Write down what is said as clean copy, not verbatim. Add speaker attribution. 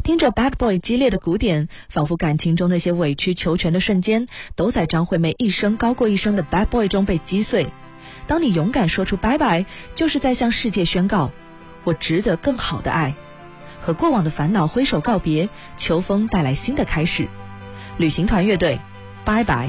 Speaker 1: 听着 Bad Boy 激烈的鼓点，仿佛感情中那些委曲求全的瞬间都在张惠妹一声高过一声的 Bad Boy 中被击碎。当你勇敢说出拜拜，就是在向世界宣告，我值得更好的爱。和过往的烦恼挥手告别，秋风带来新的开始。旅行团乐队，拜拜。